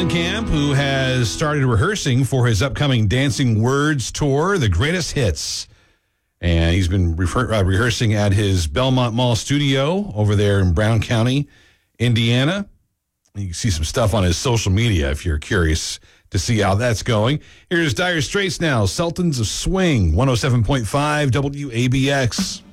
Mellencamp, who has started rehearsing for his upcoming Dancing Words tour, The Greatest Hits. And he's been rehearsing at his Belmont Mall studio over there in Brown County, Indiana. You can see some stuff on his social media if you're curious to see how that's going. Here's Dire Straits now, Sultans of Swing, 107.5 WABX.